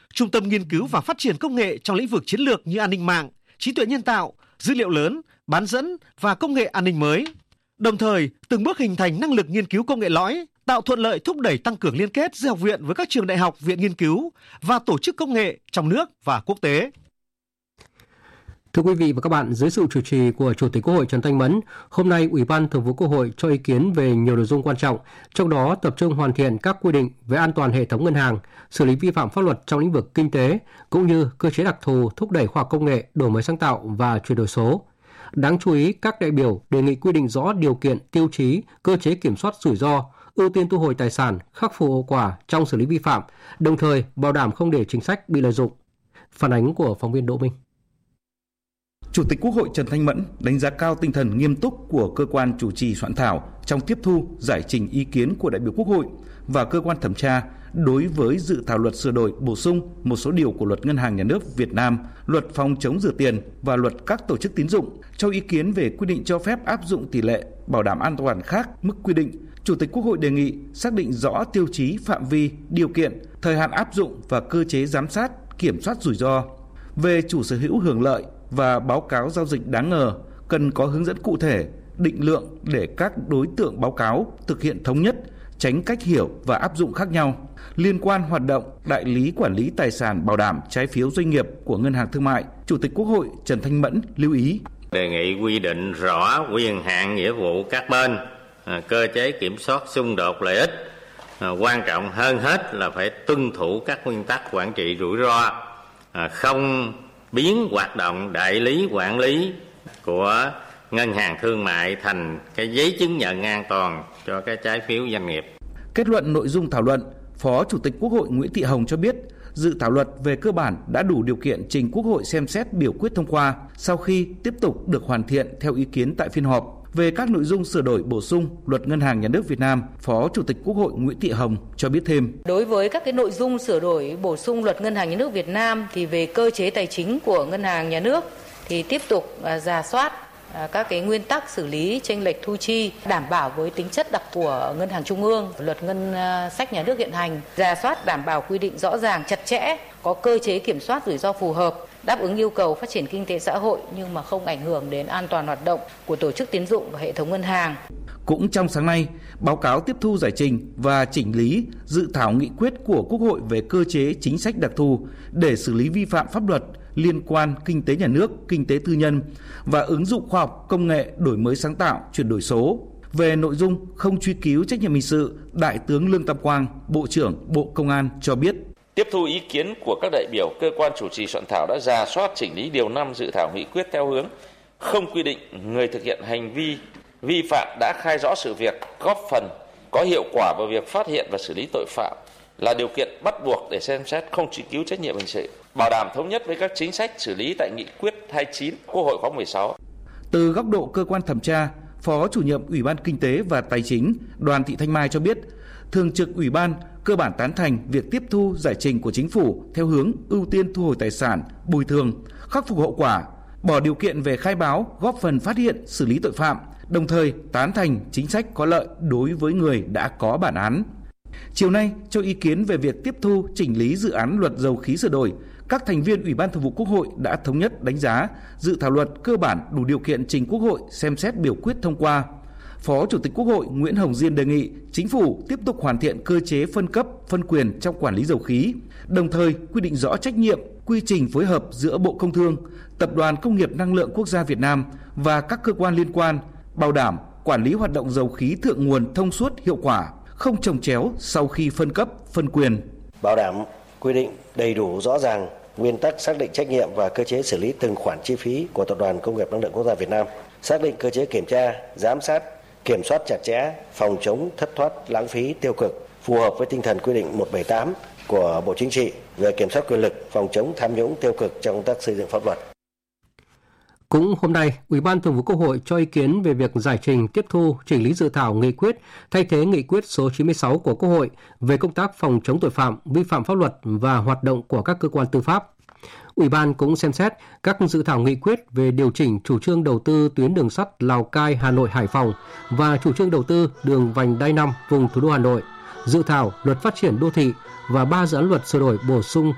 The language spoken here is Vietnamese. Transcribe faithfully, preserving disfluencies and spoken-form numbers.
trung tâm nghiên cứu và phát triển công nghệ trong lĩnh vực chiến lược như an ninh mạng, trí tuệ nhân tạo, dữ liệu lớn, bán dẫn và công nghệ an ninh mới. Đồng thời, từng bước hình thành năng lực nghiên cứu công nghệ lõi, tạo thuận lợi thúc đẩy tăng cường liên kết giữa học viện với các trường đại học, viện nghiên cứu và tổ chức công nghệ trong nước và quốc tế. Thưa quý vị và các bạn, dưới sự chủ trì của Chủ tịch Quốc hội Trần Thanh Mẫn, hôm nay Ủy ban Thường vụ Quốc hội cho ý kiến về nhiều nội dung quan trọng, trong đó tập trung hoàn thiện các quy định về an toàn hệ thống ngân hàng, xử lý vi phạm pháp luật trong lĩnh vực kinh tế, cũng như cơ chế đặc thù thúc đẩy khoa học công nghệ, đổi mới sáng tạo và chuyển đổi số. Đáng chú ý, các đại biểu đề nghị quy định rõ điều kiện, tiêu chí, cơ chế kiểm soát rủi ro, ưu tiên thu hồi tài sản, khắc phục hậu quả trong xử lý vi phạm, đồng thời bảo đảm không để chính sách bị lợi dụng. Phản ánh của phóng viên Đỗ Minh. Chủ tịch Quốc hội Trần Thanh Mẫn đánh giá cao tinh thần nghiêm túc của cơ quan chủ trì soạn thảo trong tiếp thu, giải trình ý kiến của đại biểu Quốc hội và cơ quan thẩm tra đối với dự thảo luật sửa đổi bổ sung một số điều của Luật Ngân hàng Nhà nước Việt Nam, Luật phòng chống rửa tiền và Luật các tổ chức tín dụng. Cho ý kiến về quy định cho phép áp dụng tỷ lệ bảo đảm an toàn khác mức quy định, Chủ tịch Quốc hội đề nghị xác định rõ tiêu chí, phạm vi, điều kiện, thời hạn áp dụng và cơ chế giám sát, kiểm soát rủi ro. Về chủ sở hữu hưởng lợi và báo cáo giao dịch đáng ngờ, cần có hướng dẫn cụ thể, định lượng để các đối tượng báo cáo thực hiện thống nhất, tránh cách hiểu và áp dụng khác nhau. Liên quan hoạt động đại lý quản lý tài sản bảo đảm trái phiếu doanh nghiệp của Ngân hàng Thương mại, Chủ tịch Quốc hội Trần Thanh Mẫn lưu ý. Đề nghị quy định rõ quyền hạn nghĩa vụ các bên, cơ chế kiểm soát xung đột lợi ích. Quan trọng hơn hết là phải tuân thủ các nguyên tắc quản trị rủi ro, không biến hoạt động đại lý quản lý của Ngân hàng Thương mại thành cái giấy chứng nhận an toàn cho cái trái phiếu doanh nghiệp. Kết luận nội dung thảo luận, Phó Chủ tịch Quốc hội Nguyễn Thị Hồng cho biết, dự thảo luật về cơ bản đã đủ điều kiện trình Quốc hội xem xét biểu quyết thông qua sau khi tiếp tục được hoàn thiện theo ý kiến tại phiên họp. Về các nội dung sửa đổi bổ sung Luật Ngân hàng Nhà nước Việt Nam, Phó Chủ tịch Quốc hội Nguyễn Thị Hồng cho biết thêm. Đối với các cái nội dung sửa đổi bổ sung Luật Ngân hàng Nhà nước Việt Nam thì về cơ chế tài chính của Ngân hàng Nhà nước thì tiếp tục uh, rà soát uh, các cái nguyên tắc xử lý chênh lệch thu chi, đảm bảo với tính chất đặc của Ngân hàng Trung ương, Luật Ngân uh, sách Nhà nước hiện hành, rà soát đảm bảo quy định rõ ràng, chặt chẽ, có cơ chế kiểm soát rủi ro phù hợp, đáp ứng yêu cầu phát triển kinh tế xã hội nhưng mà không ảnh hưởng đến an toàn hoạt động của tổ chức tín dụng và hệ thống ngân hàng. Cũng trong sáng nay, báo cáo tiếp thu giải trình và chỉnh lý dự thảo nghị quyết của Quốc hội về cơ chế chính sách đặc thù để xử lý vi phạm pháp luật liên quan kinh tế nhà nước, kinh tế tư nhân và ứng dụng khoa học, công nghệ, đổi mới sáng tạo, chuyển đổi số. Về nội dung không truy cứu trách nhiệm hình sự, Đại tướng Lương Tam Quang, Bộ trưởng Bộ Công an cho biết. Tiếp thu ý kiến của các đại biểu, cơ quan chủ trì soạn thảo đã rà soát chỉnh lý điều năm dự thảo nghị quyết theo hướng không quy định người thực hiện hành vi vi phạm đã khai rõ sự việc, góp phần có hiệu quả vào việc phát hiện và xử lý tội phạm là điều kiện bắt buộc để xem xét không truy cứu trách nhiệm hình sự, bảo đảm thống nhất với các chính sách xử lý tại nghị quyết hai mươi chín Quốc hội khóa mười sáu. Từ góc độ cơ quan thẩm tra, Phó Chủ nhiệm Ủy ban Kinh tế và Tài chính Đoàn Thị Thanh Mai cho biết, Thường trực Ủy ban cơ bản tán thành việc tiếp thu giải trình của Chính phủ theo hướng ưu tiên thu hồi tài sản, bồi thường, khắc phục hậu quả, bỏ điều kiện về khai báo, góp phần phát hiện, xử lý tội phạm, đồng thời tán thành chính sách có lợi đối với người đã có bản án. Chiều nay, cho ý kiến về việc tiếp thu chỉnh lý dự án luật dầu khí sửa đổi, các thành viên Ủy ban Thường vụ Quốc hội đã thống nhất đánh giá dự thảo luật cơ bản đủ điều kiện trình Quốc hội xem xét biểu quyết thông qua. Phó Chủ tịch Quốc hội Nguyễn Hồng Diên đề nghị Chính phủ tiếp tục hoàn thiện cơ chế phân cấp, phân quyền trong quản lý dầu khí, đồng thời quy định rõ trách nhiệm, quy trình phối hợp giữa Bộ Công Thương, Tập đoàn Công nghiệp Năng lượng Quốc gia Việt Nam và các cơ quan liên quan, bảo đảm quản lý hoạt động dầu khí thượng nguồn thông suốt, hiệu quả, không chồng chéo sau khi phân cấp, phân quyền. Bảo đảm quy định đầy đủ rõ ràng nguyên tắc xác định trách nhiệm và cơ chế xử lý từng khoản chi phí của Tập đoàn Công nghiệp Năng lượng Quốc gia Việt Nam, xác định cơ chế kiểm tra, giám sát, kiểm soát chặt chẽ, phòng chống thất thoát, lãng phí, tiêu cực, phù hợp với tinh thần quy định một trăm bảy mươi tám của Bộ Chính trị về kiểm soát quyền lực, phòng chống tham nhũng tiêu cực trong công tác xây dựng pháp luật. Cũng hôm nay, Ủy ban Thường vụ Quốc hội cho ý kiến về việc giải trình tiếp thu chỉnh lý dự thảo nghị quyết thay thế nghị quyết số chín mươi sáu của Quốc hội về công tác phòng chống tội phạm, vi phạm pháp luật và hoạt động của các cơ quan tư pháp. Ủy ban cũng xem xét các dự thảo nghị quyết về điều chỉnh chủ trương đầu tư tuyến đường sắt Lào Cai, Hà Nội, Hải Phòng và chủ trương đầu tư đường vành đai năm vùng thủ đô Hà Nội, dự thảo luật phát triển đô thị và ba dự án luật sửa đổi bổ sung